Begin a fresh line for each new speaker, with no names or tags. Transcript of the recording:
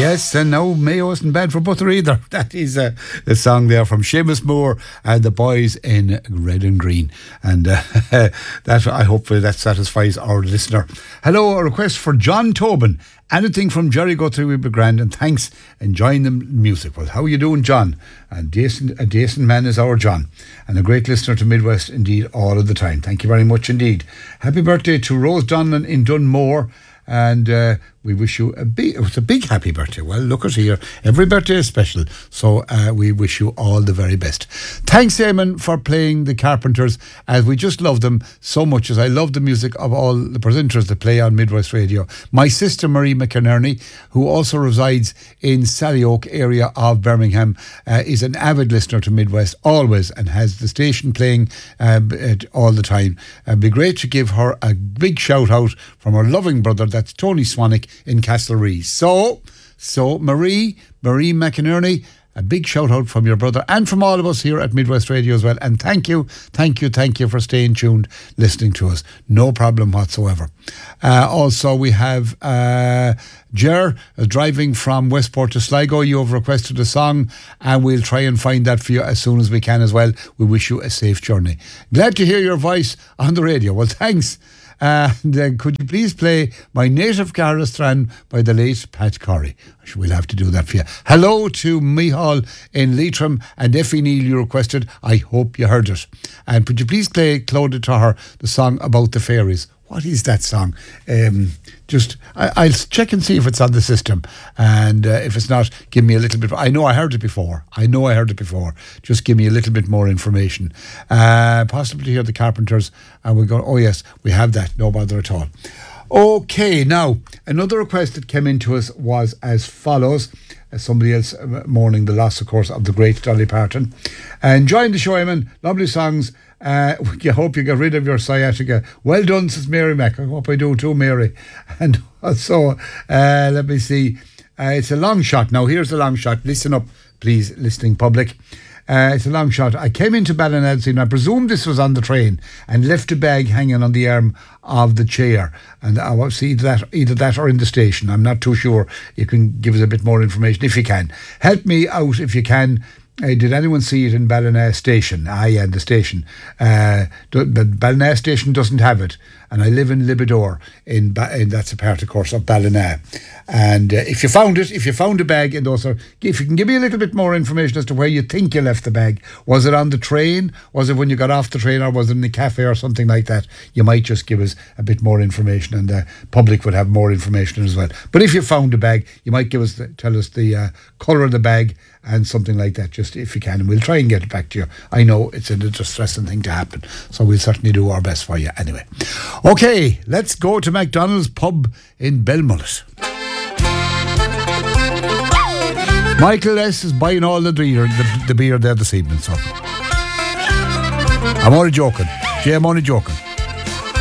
Yes, and now Mayo isn't bad for butter either. That is the song there from Seamus Moore and the boys in red and green. And that, I hope that satisfies our listener. Hello, a request for John Tobin. Anything from Jerry Guthrie would be grand, and thanks, enjoying the music. Well, how are you doing, John? A decent man is our John, and a great listener to Midwest indeed all of the time. Thank you very much indeed. Happy birthday to Rose Donlan in Dunmore. And we wish you it's a big happy birthday. Well, look at here. Every birthday is special. So we wish you all the very best. Thanks, Eamon, for playing the Carpenters, as we just love them so much, as I love the music of all the presenters that play on Midwest Radio. My sister, Marie McInerney, who also resides in Sallyoak area of Birmingham, is an avid listener to Midwest always, and has the station playing all the time. It'd be great to give her a big shout out from her loving brother, that's Tony Swanwick in Castlereagh. So Marie McInerney, a big shout out from your brother and from all of us here at Midwest Radio as well. And thank you for staying tuned, listening to us. No problem whatsoever. Also, we have Ger driving from Westport to Sligo. You have requested a song, and we'll try and find that for you as soon as we can as well. We wish you a safe journey. Glad to hear your voice on the radio. Well, thanks. And could you please play My Native Caristran by the late Pat Corey? We'll have to do that for you. Hello to Mihal in Leitrim and Effie Neal, you requested. I hope you heard it. And could you please play Clodagh Tahar, the song about the fairies? What is that song? I'll check and see if it's on the system. And if it's not, give me a little bit. I know I heard it before. Just give me a little bit more information. Possibly to hear the Carpenters. And we'll go, oh yes, we have that. No bother at all. Okay, now, another request that came in to us was as follows. Somebody else mourning the loss, of course, of the great Dolly Parton. Enjoying the show, Eamon. Lovely songs. I hope you get rid of your sciatica. Well done, says Mary Mac. I hope I do too, Mary. And so, let me see. It's a long shot. Now, here's the long shot. Listen up, please, listening public. It's a long shot. I came into Ballinads and I presume this was on the train, and left a bag hanging on the arm of the chair. And I will see either that or in the station. I'm not too sure. You can give us a bit more information if you can. Help me out if you can. Did anyone see it in Ballina Station? Yeah, the station. But Ballina Station doesn't have it. And I live in Libidor, and that's a part, of course, of Ballina. And if you found a bag in those, if you can give me a little bit more information as to where you think you left the bag. Was it on the train? Was it when you got off the train? Or was it in the cafe or something like that? You might just give us a bit more information, and the public would have more information as well. But if you found a bag, you might tell us the colour of the bag and something like that, just if you can, and we'll try and get it back to you. I know it's a distressing thing to happen, so we'll certainly do our best for you anyway. Okay, let's go to McDonald's Pub in Belmullet. Michael S. is buying all the beer there this evening, so I'm only joking. Jay, I'm only joking.